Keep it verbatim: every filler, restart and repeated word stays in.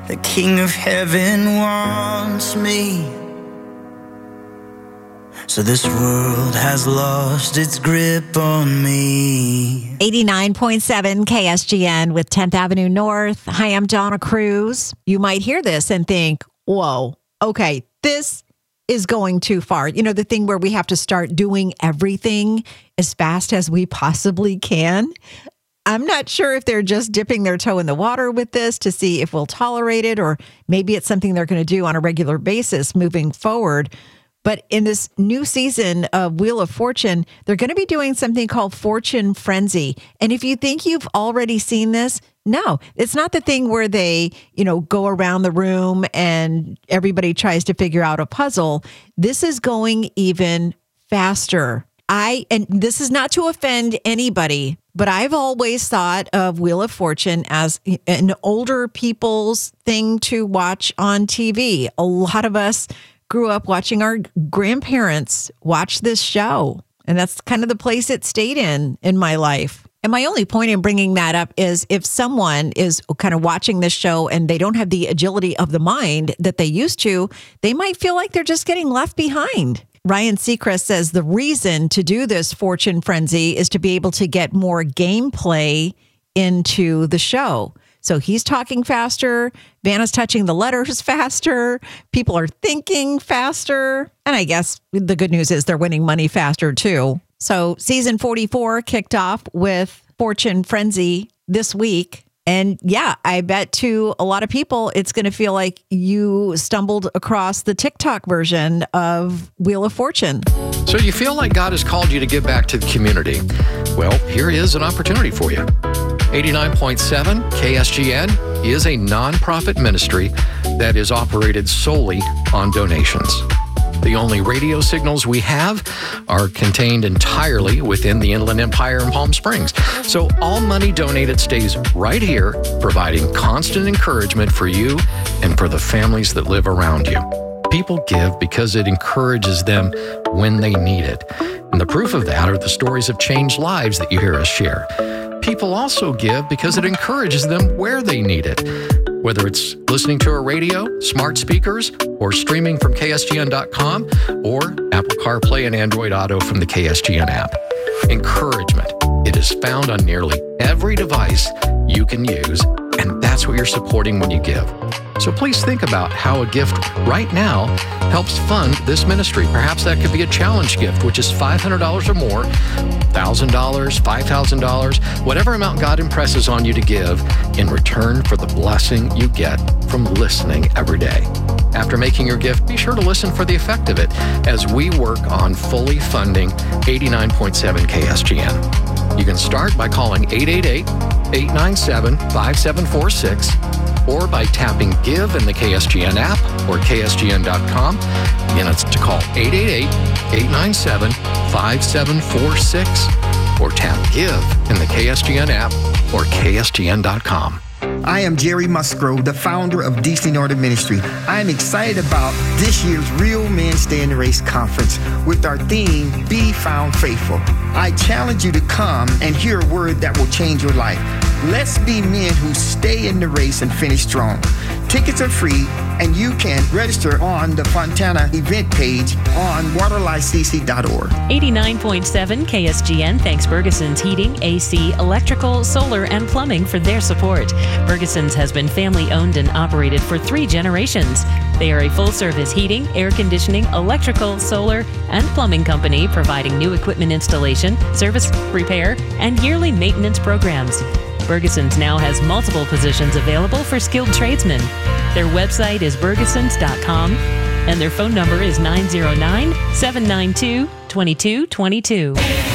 The King of Heaven wants me. So this world has lost its grip on me. eighty-nine point seven K S G N with tenth Avenue North. Hi, I'm Donna Cruz. You might hear this and think, whoa, okay, this is going too far. You know, the thing where we have to start doing everything as fast as we possibly can. I'm not sure if they're just dipping their toe in the water with this to see if we'll tolerate it, or maybe it's something they're going to do on a regular basis moving forward. But in this new season of Wheel of Fortune, they're going to be doing something called Fortune Frenzy. And if you think you've already seen this, no, it's not the thing where they, you know, go around the room and everybody tries to figure out a puzzle. This is going even faster. I, and this is not to offend anybody, but I've always thought of Wheel of Fortune as an older people's thing to watch on T V. A lot of us grew up watching our grandparents watch this show. And that's kind of the place it stayed in in my life. And my only point in bringing that up is if someone is kind of watching this show and they don't have the agility of the mind that they used to, they might feel like they're just getting left behind. Ryan Seacrest says the reason to do this Fortune Frenzy is to be able to get more gameplay into the show. So he's talking faster. Vanna's touching the letters faster. People are thinking faster. And I guess the good news is they're winning money faster, too. So season forty-four kicked off with Fortune Frenzy this week. And yeah, I bet to a lot of people, it's going to feel like you stumbled across the TikTok version of Wheel of Fortune. So you feel like God has called you to give back to the community. Well, here is an opportunity for you. eighty-nine point seven K S G N is a nonprofit ministry that is operated solely on donations. The only radio signals we have are contained entirely within the Inland Empire in Palm Springs. So all money donated stays right here, providing constant encouragement for you and for the families that live around you. People give because it encourages them when they need it. And the proof of that are the stories of changed lives that you hear us share. People also give because it encourages them where they need it. Whether it's listening to a radio, smart speakers, or streaming from K S G N dot com, or Apple CarPlay and Android Auto from the K S G N app. Encouragement. It is found on nearly every device you can use, and that's what you're supporting when you give. So please think about how a gift right now helps fund this ministry. Perhaps that could be a challenge gift, which is five hundred dollars or more, one thousand dollars, five thousand dollars, whatever amount God impresses on you to give in return for the blessing you get from listening every day. After making your gift, be sure to listen for the effect of it as we work on fully funding eighty-nine point seven K S G N. You can start by calling eight eight eight, eight nine seven, five seven four six or by tapping Give in the K S G N app or K S G N dot com. Again, it's to call eight eight eight, eight nine seven, five seven four six or tap Give in the K S G N app or K S G N dot com. I am Jerry Musgrove, the founder of D C Northern Ministry. I am excited about this year's Real Men Stay in the Race Conference with our theme, Be Found Faithful. I challenge you to come and hear a word that will change your life. Let's be men who stay in the race and finish strong. Tickets are free, and you can register on the Fontana event page on waterlife c c dot org. eighty-nine point seven K S G N thanks Bergeson's Heating, A C, Electrical, Solar, and Plumbing for their support. Bergeson's has been family-owned and operated for three generations. They are a full-service heating, air conditioning, electrical, solar, and plumbing company providing new equipment installation, service repair, and yearly maintenance programs. Bergeson's now has multiple positions available for skilled tradesmen. Their website is bergesons dot com, and their phone number is nine zero nine, seven nine two, two two two two.